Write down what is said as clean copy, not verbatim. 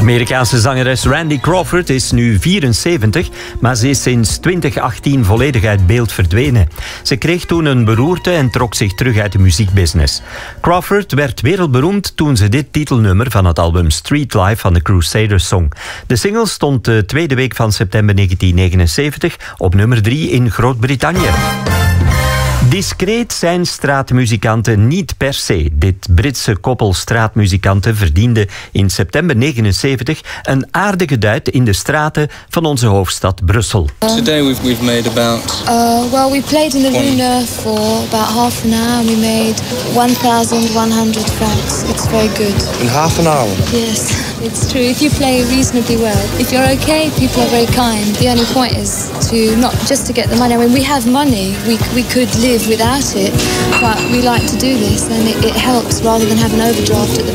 Amerikaanse zangeres Randy Crawford is nu 74, maar ze is sinds 2018 volledig uit beeld verdwenen. Ze kreeg toen een beroerte en trok zich terug uit de muziekbusiness. Crawford werd wereldberoemd toen ze dit titelnummer van het album Street Life van de Crusaders zong. De single stond de tweede week van september 1979 op nummer 3 in Groot-Brittannië. Discreet zijn straatmuzikanten niet per se. Dit Britse koppel straatmuzikanten verdiende in september 79 een aardige duit in de straten van onze hoofdstad Brussel. Today we've made about... well, we played in the arena for about half an hour and we made 1,100 francs. It's very good. In half an hour? Yes, it's true. If you play reasonably well, if you're okay, people are very kind. The only point is to not just to get the money. I mean, we have money. We could live without it, but we like to do this and it helps rather than have an overdraft at the